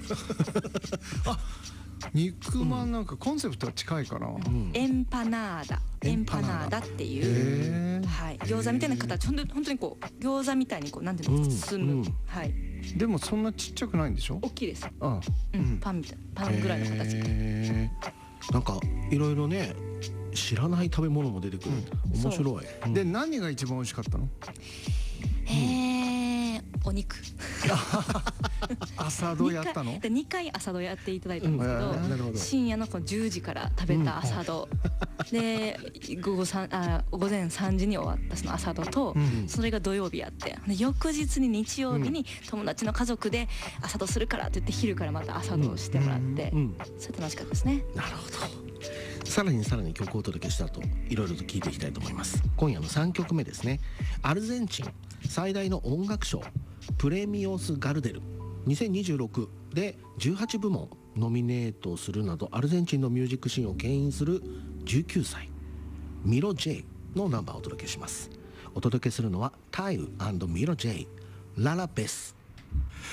あ、肉まんなんかコンセプトは近いかな、 エンパナーダっていう、はい、餃子みたいな形、本当にこう餃子みたいにこうなんていうの包む、はい。 でもそんなちっちゃくないんでしょ？ 大きいです。パンみたいな、パンぐらいの形。 なんかいろいろね、知らない食べ物も出てくる、面白い。 で、何が一番美味しかったの？ お肉。 朝どやったの ？2回朝どやっていただいたんですけど、深夜のこの10時から食べた朝どで、午前3時に終わったその朝どと、それが土曜日やって、で翌日に日曜日に友達の家族で朝どするからって言って昼からまた朝どをしてもらって、それ楽しかったですね。 なるほど。さらに曲をお届けした後、いろいろと聞いていきたいと思います。今夜の3曲目ですね。アルゼンチン最大の音楽賞プレミオス・ガルデル2026で18部門ノミネートするなど、アルゼンチンのミュージックシーンを牽引する19歳ミロ・ジェイのナンバーをお届けします。お届けするのはタイル&ミロ・ジェイ、ララベス。